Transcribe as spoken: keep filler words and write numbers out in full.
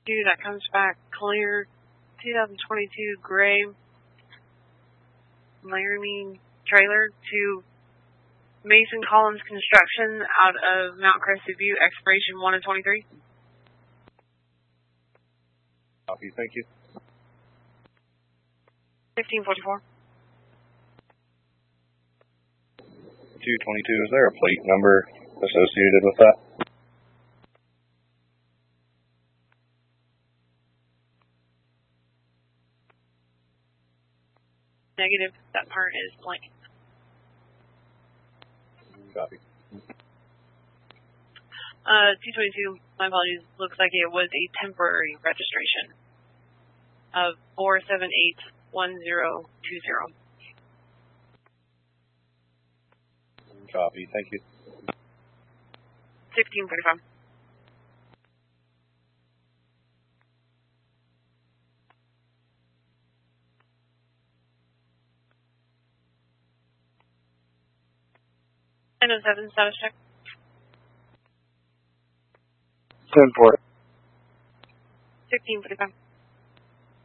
two, that comes back clear. twenty twenty-two gray Laramie trailer to Mason Collins Construction out of Mount Crested View, expiration one of twenty-three. Copy, thank you. fifteen forty-four. two twenty-two, is there a plate number associated with that? Negative, that part is blank. Copy. Uh, two twenty-two, my apologies, looks like it was a temporary registration of four seven eight one zero two zero. Copy, thank you. sixteen forty-five. ten oh seven, status check. ten four. sixteen forty-five.